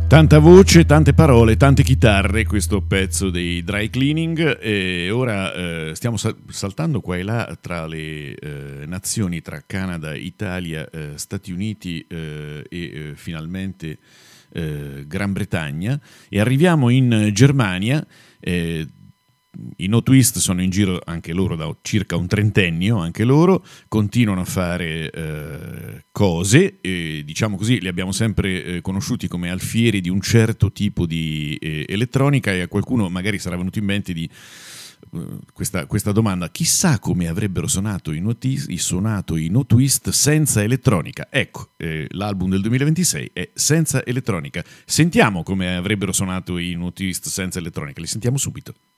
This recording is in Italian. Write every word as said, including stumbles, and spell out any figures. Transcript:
Tanta voce, tante parole, tante chitarre, questo pezzo dei Dry Cleaning, e ora eh, stiamo sal- saltando qua e là tra le eh, nazioni, tra Canada, Italia, eh, Stati Uniti eh, e eh, finalmente eh, Gran Bretagna, e arriviamo in Germania. eh, I No Twist sono in giro anche loro da circa un trentennio, anche loro continuano a fare eh, cose, e, diciamo così, li abbiamo sempre eh, conosciuti come alfieri di un certo tipo di eh, elettronica, e a qualcuno magari sarà venuto in mente di eh, questa, questa domanda: chissà come avrebbero suonato i No, Tis- i suonato i No Twist senza elettronica. Ecco, eh, l'album del duemilaventisei è senza elettronica. Sentiamo come avrebbero suonato i No Twist senza elettronica, li sentiamo subito.